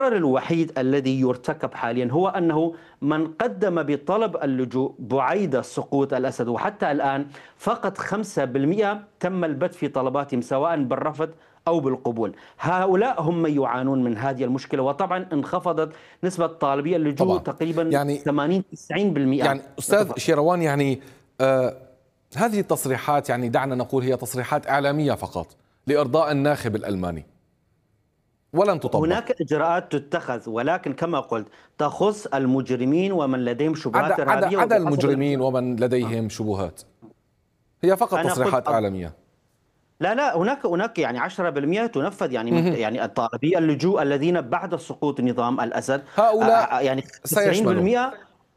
الوحيد الذي يرتكب حاليا هو أنه من قدم بطلب اللجوء بعيد سقوط الأسد، وحتى الآن فقط 5% تم البت في طلباتهم سواء بالرفض أو بالقبول. هؤلاء هم من يعانون من هذه المشكلة، وطبعا انخفضت نسبة طالبي اللجوء طبعا. تقريبا يعني 80-90%. أستاذ شيروان، آه هذه التصريحات دعنا نقول هي تصريحات إعلامية فقط لإرضاء الناخب الألماني ولن تطبق. هناك إجراءات تتخذ، ولكن كما قلت تخص المجرمين ومن لديهم شبهات إرهابية عدا وبحسب المجرمين ومن لديهم شبهات، هي فقط أنا تصريحات قلت إعلامية. لا، هناك 10% تنفذ، يعني الطالبي اللجوء الذين بعد سقوط نظام الأسد هؤلاء يعني سيشملون. 90%.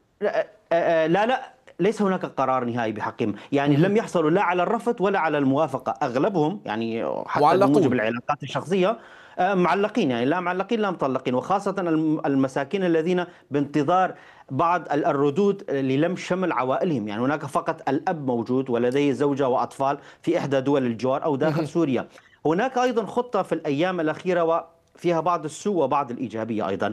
لا، ليس هناك قرار نهائي بحقهم، يعني لم يحصلوا لا على الرفض ولا على الموافقة. أغلبهم يعني حتى بموجب معلقون. العلاقات الشخصية معلقين، يعني لا معلقين لا مطلقين، وخاصة المساكين الذين بانتظار بعض الردود للم شمل عوائلهم. يعني هناك فقط الأب موجود ولديه زوجة وأطفال في إحدى دول الجوار أو داخل سوريا. هناك أيضا خطة في الأيام الأخيرة وفيها بعض السوء وبعض الإيجابية أيضا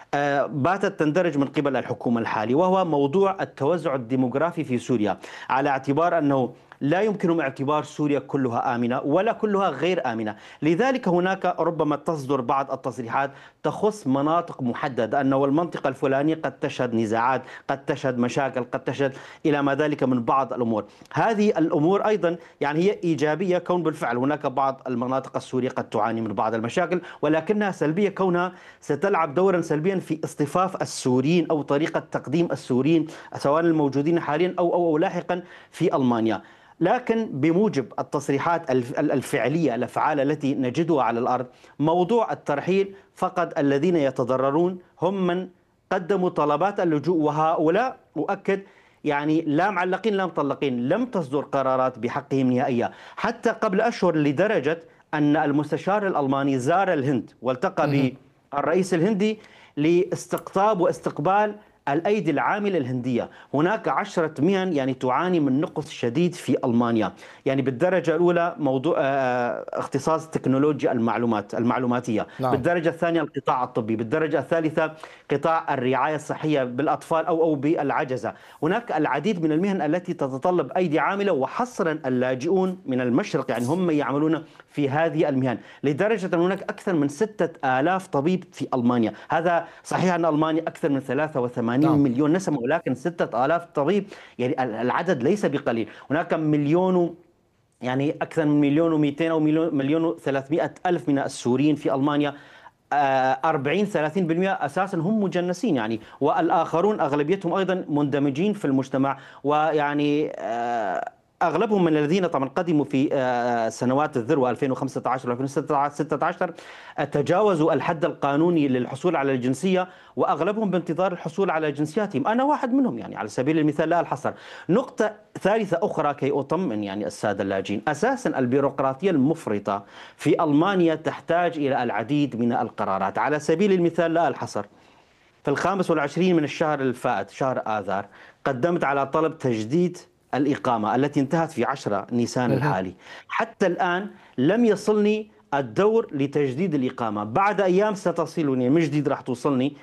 باتت تندرج من قبل الحكومة الحالية، وهو موضوع التوزع الديموغرافي في سوريا، على اعتبار أنه لا يمكن اعتبار سوريا كلها آمنة ولا كلها غير آمنة. لذلك هناك ربما تصدر بعض التصريحات تخص مناطق محددة، أنه المنطقة الفلانية قد تشهد نزاعات، قد تشهد مشاكل، قد تشهد إلى ما ذلك من بعض الأمور. هذه الأمور أيضا يعني هي إيجابية، كون بالفعل هناك بعض المناطق السورية قد تعاني من بعض المشاكل، ولكنها سلبية كونها ستلعب دورا سلبيا في اصطفاف السوريين أو طريقة تقديم السوريين سواء الموجودين حاليا أو لاحقا في ألمانيا. لكن بموجب التصريحات الفعلية الأفعال التي نجدها على الأرض، موضوع الترحيل فقط الذين يتضررون هم من قدموا طلبات اللجوء، وهؤلاء أؤكد يعني لا معلقين لا مطلقين، لم تصدر قرارات بحقهم نهائية حتى قبل أشهر، لدرجة أن المستشار الألماني زار الهند والتقى بالرئيس الهندي لاستقطاب واستقبال الأيدي العاملة الهندية. هناك 10 مهن يعني تعاني من نقص شديد في ألمانيا، يعني بالدرجة الأولى موضوع اختصاص تكنولوجيا المعلوماتية، نعم. بالدرجة الثانية القطاع الطبي، بالدرجة الثالثة قطاع الرعاية الصحية بالأطفال أو بالعجزة. هناك العديد من المهن التي تتطلب أيدي عاملة، وحصرا اللاجئون من المشرق يعني هم يعملون في هذه المهن، لدرجة أن هناك أكثر من 6000 طبيب في ألمانيا. هذا صحيح أن ألمانيا أكثر من 83 نعم. مليون نسمة، ولكن 6000 طبيب يعني العدد ليس بقليل. هناك مليون يعني أكثر من 1,200,000 أو مليون 300 ألف من السوريين في ألمانيا. 40-30% أساسا هم مجنسين يعني، والآخرون أغلبيتهم أيضا مندمجين في المجتمع، ويعني أغلبهم من الذين طبعا قدموا في سنوات الذروة 2015 و 2016 تجاوزوا الحد القانوني للحصول على الجنسية، وأغلبهم بانتظار الحصول على جنسياتهم. أنا واحد منهم يعني على سبيل المثال لا الحصر. نقطة ثالثة أخرى كي أطمئن يعني السادة اللاجئين، أساسا البيروقراطية المفرطة في ألمانيا تحتاج إلى العديد من القرارات. على سبيل المثال لا الحصر، في 25 من الشهر الفائت شهر آذار قدمت على طلب تجديد الإقامة التي انتهت في 10 نيسان الحالي. حتى الآن لم يصلني الدور لتجديد الإقامة. بعد أيام ستصلني من جديد، راح توصلني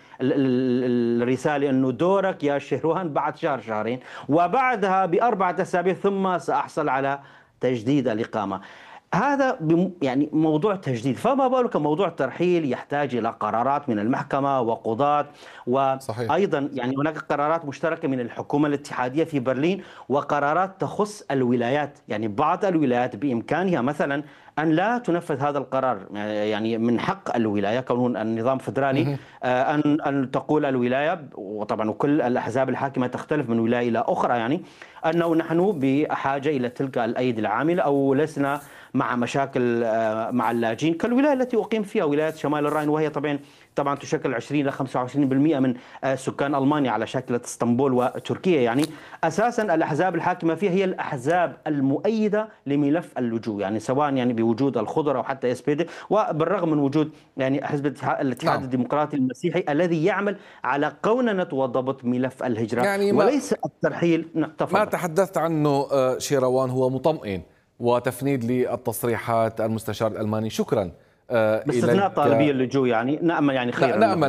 الرسالة أنه دورك يا شهروان بعد شهر شهرين، وبعدها ب4 أسابيع ثم سأحصل على تجديد الإقامة. هذا يعني موضوع تجديد، فما بالك موضوع ترحيل يحتاج إلى قرارات من المحكمة وقضاة، صحيح. وأيضا يعني هناك قرارات مشتركة من الحكومة الاتحادية في برلين، وقرارات تخص الولايات. يعني بعض الولايات بإمكانها مثلا أن لا تنفذ هذا القرار، يعني من حق الولاية كون النظام فدرالي أن تقول الولاية، وطبعا وكل الأحزاب الحاكمة تختلف من ولاية إلى أخرى، يعني أنه نحن بحاجة إلى تلك الأيدي العاملة أو لسنا مع مشاكل مع اللاجئين كالولاية التي أقيم فيها، ولاية شمال الراين، وهي طبعا تشكل 20 إلى 25% من سكان ألمانيا على شكل اسطنبول وتركيا. يعني أساسا الأحزاب الحاكمة فيها هي الأحزاب المؤيدة لملف اللجوء، يعني سواء يعني بوجود الخضر أو حتى SPD، وبالرغم من وجود يعني حزب الاتحاد نعم. الديمقراطي المسيحي الذي يعمل على قوننة وضبط ملف الهجرة يعني وليس الترحيل. ما تفضل. تحدثت عنه شيروان هو مطمئن وتفنيد للتصريحات المستشار الألماني. شكرا باستثناء طالبي إليك. اللجوء يعني نأمل يعني خيرا نأمل لهم.